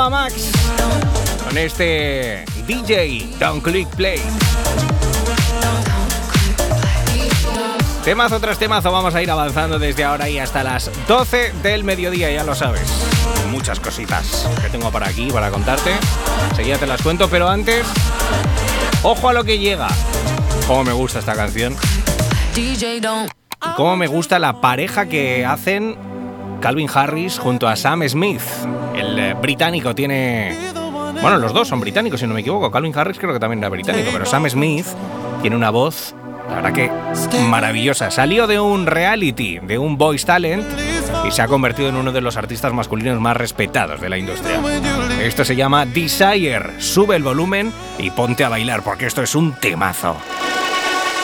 Max con este DJ Don't Click Play. Temazo tras temazo vamos a ir avanzando desde ahora y hasta las 12 del mediodía, ya lo sabes. Muchas cositas que tengo por aquí para contarte. Enseguida te las cuento, pero antes, ojo a lo que llega. Cómo me gusta esta canción. Y cómo me gusta la pareja que hacen Calvin Harris junto a Sam Smith. El británico tiene... Bueno, los dos son británicos, si no me equivoco. Calvin Harris creo que también era británico, pero Sam Smith tiene una voz, la verdad que maravillosa. Salió de un reality, de un Voice Talent, y se ha convertido en uno de los artistas masculinos más respetados de la industria. Esto se llama Desire. Sube el volumen y ponte a bailar, porque esto es un temazo.